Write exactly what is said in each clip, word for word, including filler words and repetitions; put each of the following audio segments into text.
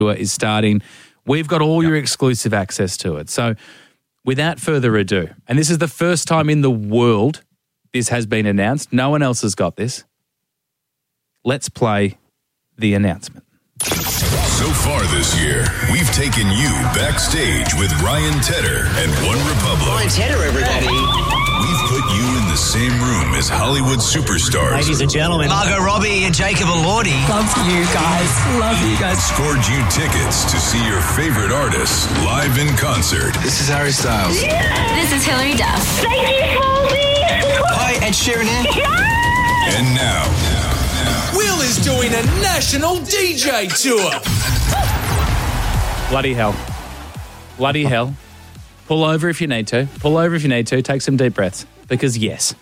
tour is starting. We've got all your exclusive access to it. So without further ado, and this is the first time in the world this has been announced. No one else has got this. Let's play the announcement. So far this year, we've taken you backstage with Ryan Tedder and One Republic. Ryan Tedder, everybody. We've put you in the same room as Hollywood superstars. Ladies and gentlemen, Margot Robbie and Jacob Elordi. Love you guys. Love you guys. Scored you tickets to see your favorite artists live in concert. This is Harry Styles. Yeah. This is Hilary Duff. Thank you, Foley. Hi, Ed Sheeran. Yeah. And now, now, now, Will is doing a national D J tour. Bloody hell. Bloody hell. Pull over if you need to. Pull over if you need to. Take some deep breaths. Because yes.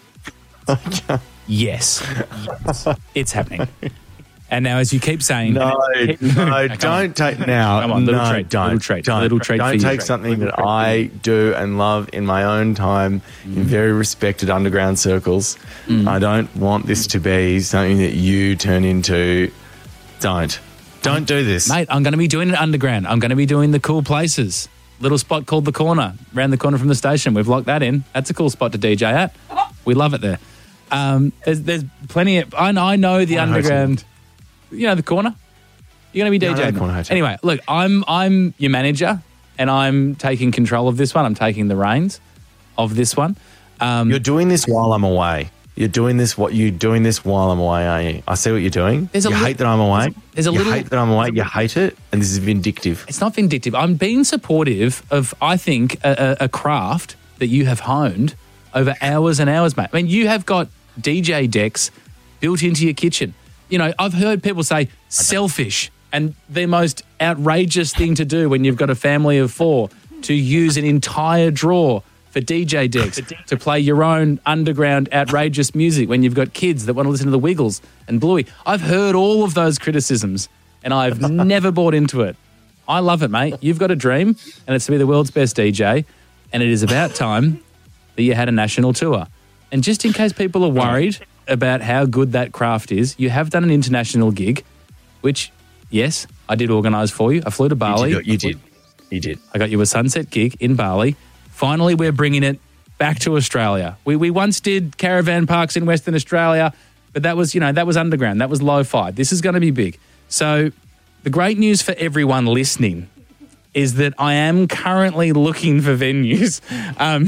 Yes. Yes. It's happening. And now as you keep saying... No, keep, no, don't take... Now, Come on, little no, treat, don't. little treat, Don't, little treat don't for you. take something that I do and love in my own time mm. in very respected underground circles. Mm. I don't want this to be something that you turn into... Don't. Don't do this. Mate, I'm going to be doing it underground. I'm going to be doing the cool places. Little spot called The Corner, around the corner from the station. We've locked that in. That's a cool spot to D J at. We love it there. Um, there's, there's plenty of... I, I know the Corner underground... Hotel. You know, The Corner? You're going to be No, DJing. no, Corner Hotel. Anyway, look, I'm I'm your manager and I'm taking control of this one. I'm taking the reins of this one. Um, You're doing this while I'm away. You're doing this what you're doing this while I'm away, are you? I see what you're doing. There's a you li- hate that I'm away. there's a you little- hate that I'm away. You hate it, and this is vindictive. It's not vindictive. I'm being supportive of, I think, a, a, a craft that you have honed over hours and hours, mate. I mean, you have got D J decks built into your kitchen. You know, I've heard people say selfish and the most outrageous thing to do when you've got a family of four to use an entire drawer for D J decks to play your own underground outrageous music when you've got kids that want to listen to the Wiggles and Bluey. I've heard all of those criticisms and I've never bought into it. I love it, mate. You've got a dream and it's to be the world's best D J and it is about time that you had a national tour. And just in case people are worried about how good that craft is, you have done an international gig, which, yes, I did organise for you. I flew to Bali. You did. You did. You did. I got you a sunset gig in Bali. Finally, we're bringing it back to Australia. We we once did caravan parks in Western Australia, but that was, you know, that was underground. That was lo-fi. This is going to be big. So the great news for everyone listening is that I am currently looking for venues. Um,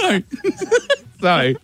so,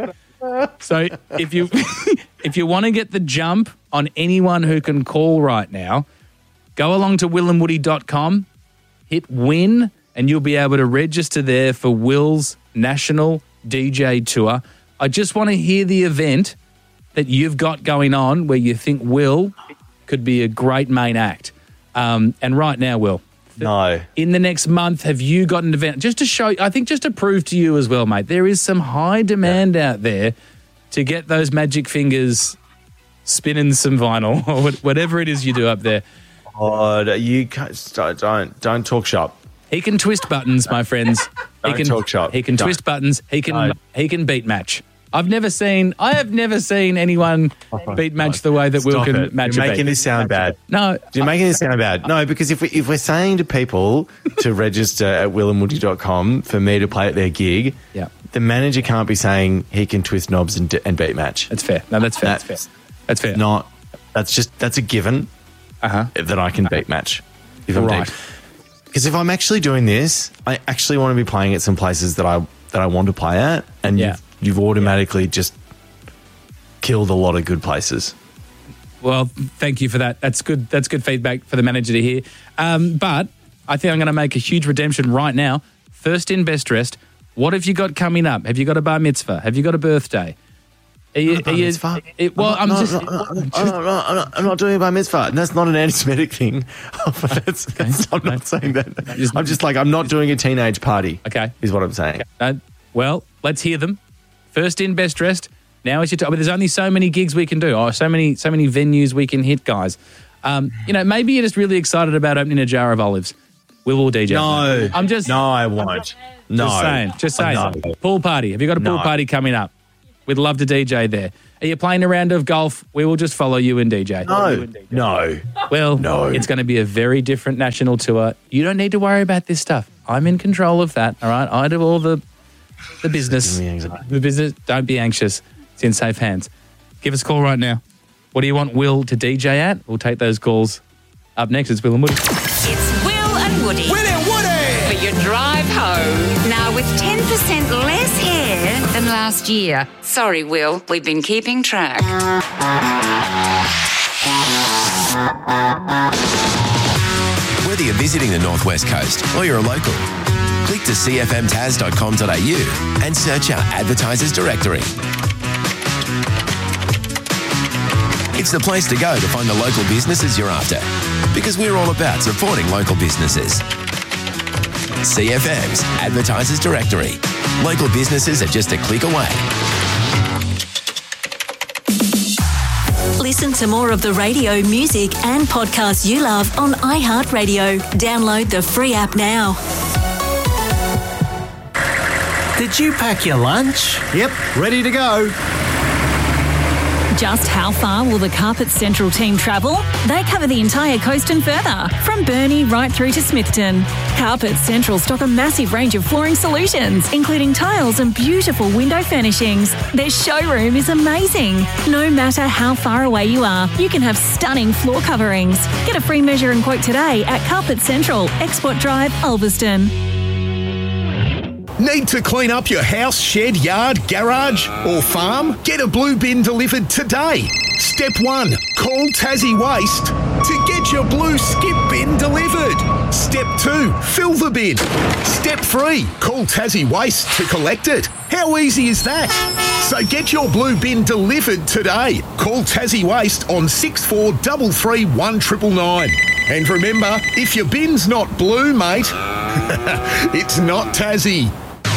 so, so if you if you want to get the jump on anyone who can call right now, go along to will and woody dot com, hit win, and you'll be able to register there for Will's National D J Tour. I just want to hear the event that you've got going on where you think Will could be a great main act. Um, and right now, Will, No. in the next month, have you got an event? Just to show, I think just to prove to you as well, mate, there is some high demand out there to get those magic fingers spinning some vinyl or whatever it is you do up there. God, you can't, don't, don't don't talk shop. He can twist buttons, my friends. Don't he can talk shop. He can Don't. twist buttons. He can No. he can beat match. I've never seen I have never seen anyone beat match the way that Will Stop can it. match You're a making beat. this sound bad. No, You're making this sound bad. No, because if, we, if we're saying to people to register at will and woody dot com for me to play at their gig, Yeah. the manager can't be saying he can twist knobs and, and beat match. that's fair. No, that's fair. That's, That's fair. That's fair. Not, that's just, that's a given Uh-huh. that I can beat match. If I'm Right. Because if I'm actually doing this, I actually want to be playing at some places that I that I want to play at, and Yeah. you've, you've automatically just killed a lot of good places. Well, thank you for that. That's good. That's good feedback for the manager to hear. Um, but I think I'm going to make a huge redemption right now. First in, best dressed. What have you got coming up? Have you got a bar mitzvah? Have you got a birthday? Are you, Bar are you- mitzvah? it- well, I'm No, just. no, no, no, I'm, not, I'm, not, I'm not doing a bar mitzvah. That's not an anti-Semitic thing. that's, that's, I'm not saying that. I'm just like, I'm not doing a teenage party. Okay. Is what I'm saying. Uh, well, let's hear them. First in, best dressed. Now is your time. There's only so many gigs we can do. Oh, so many, so many venues we can hit, guys. Um, you know, maybe you're just really excited about opening a jar of olives. We'll all D J. No. I'm just. No, I won't. No. Just saying. Just saying. No. Pool party. Have you got a pool No. party coming up? We'd love to D J there. Are you playing a round of golf? We will just follow you and D J. No, no. Well, No. it's going to be a very different national tour. You don't need to worry about this stuff. I'm in control of that, all right? I do all the the business. Give me anxiety. The business. Don't be anxious. It's in safe hands. Give us a call right now. What do you want Will to D J at? We'll take those calls up next. It's Will and Woody. It's Will and Woody Will and Woody! for your drive home. Now with ten percent less hair than last year. Sorry, Will, we've been keeping track. Whether you're visiting the Northwest Coast or you're a local, click to c f m tas dot com dot a u and search our advertisers directory. It's the place to go to find the local businesses you're after, because we're all about supporting local businesses. C F M's Advertisers Directory. Local businesses are just a click away. Listen to more of the radio, music and podcasts you love on iHeartRadio. Download the free app now. Did you pack your lunch? Yep, ready to go. Just how far will the Carpet Central team travel? They cover the entire coast and further, from Burnie right through to Smithton. Carpet Central stock a massive range of flooring solutions, including tiles and beautiful window furnishings. Their showroom is amazing. No matter how far away you are, you can have stunning floor coverings. Get a free measure and quote today at Carpet Central, Export Drive, Ulverston. Need to clean up your house, shed, yard, garage or farm? Get a blue bin delivered today. Step one, call Tassie Waste to get your blue skip bin delivered. Step two, fill the bin. Step three, call Tassie Waste to collect it. How easy is that? So get your blue bin delivered today. Call Tassie Waste on six four three three one nine nine nine. And remember, if your bin's not blue, mate, it's not Tassie.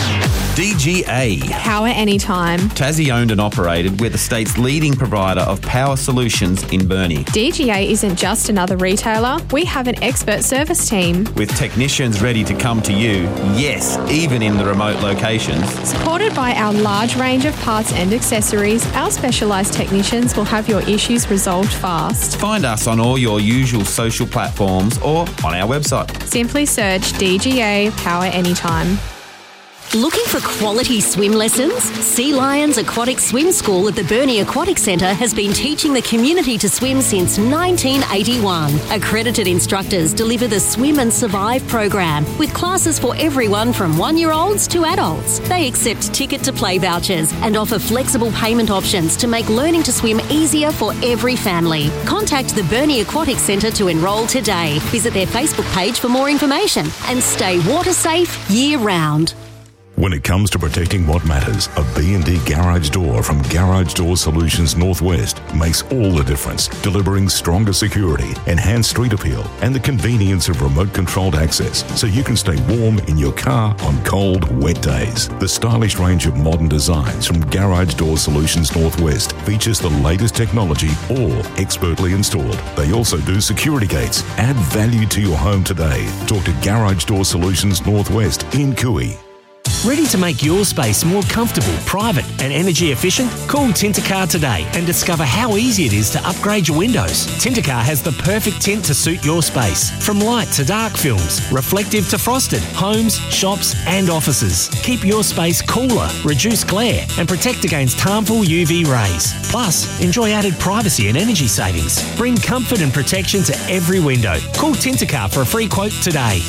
D G A. Power anytime. Tassie owned and operated. We're the state's leading provider of power solutions in Burnie. D G A isn't just another retailer. We have an expert service team. With technicians ready to come to you, yes, even in the remote locations. Supported by our large range of parts and accessories, our specialised technicians will have your issues resolved fast. Find us on all your usual social platforms or on our website. Simply search D G A Power Anytime. Looking for quality swim lessons? Sea Lions Aquatic Swim School at the Burnie Aquatic Centre has been teaching the community to swim since nineteen eighty-one. Accredited instructors deliver the Swim and Survive program with classes for everyone from one-year-olds to adults. They accept ticket-to-play vouchers and offer flexible payment options to make learning to swim easier for every family. Contact the Burnie Aquatic Centre to enrol today. Visit their Facebook page for more information and stay water safe year-round. When it comes to protecting what matters, a B and D garage door from Garage Door Solutions Northwest makes all the difference, delivering stronger security, enhanced street appeal, and the convenience of remote-controlled access so you can stay warm in your car on cold, wet days. The stylish range of modern designs from Garage Door Solutions Northwest features the latest technology, all expertly installed. They also do security gates. Add value to your home today. Talk to Garage Door Solutions Northwest in Cooey. Ready to make your space more comfortable, private and energy efficient? Call Tintercar today and discover how easy it is to upgrade your windows. Tintercar has the perfect tint to suit your space. From light to dark films, reflective to frosted, homes, shops and offices. Keep your space cooler, reduce glare and protect against harmful U V rays. Plus, enjoy added privacy and energy savings. Bring comfort and protection to every window. Call Tintercar for a free quote today.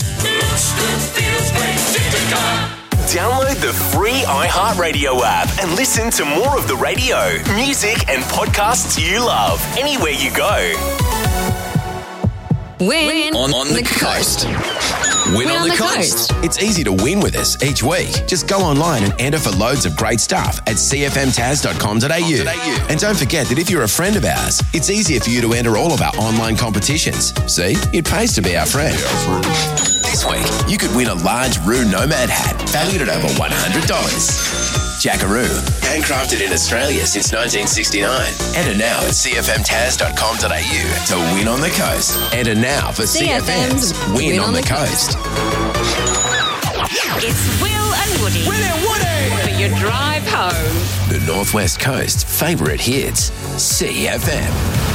Download the free iHeartRadio app and listen to more of the radio, music, and podcasts you love anywhere you go. Win, on, on the coast. Win, on, the, coast. It's easy to win with us each week. Just go online and enter for loads of great stuff at c f m tas dot com dot a u. And don't forget that if you're a friend of ours, it's easier for you to enter all of our online competitions. See, it pays to be our friend. This week, you could win a large Roo Nomad hat valued at over one hundred dollars. Jackaroo, handcrafted in Australia since nineteen sixty-nine. Enter now at c f m tas dot com dot a u to win on the coast. Enter now for C F M's Win, win on, on the, the coast. coast. It's Will and Woody. Will and Woody! For your drive home. The Northwest Coast's favourite hits, C F M.